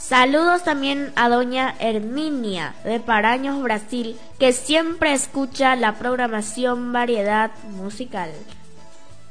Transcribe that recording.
Saludos también a doña Herminia de Paraños, Brasil, que siempre escucha la programación Variedad Musical.